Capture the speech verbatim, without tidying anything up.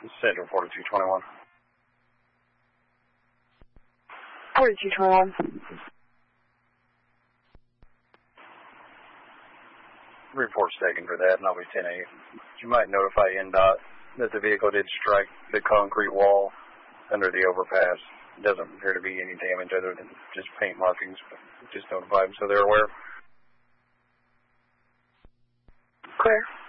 Central forty-two twenty-one. forty-two twenty-one. Report's taken for that, and I'll be ten eight. You might notify N D O T that the vehicle did strike the concrete wall under the overpass. It doesn't appear to be any damage other than just paint markings, but just notify them so they're aware. Clear.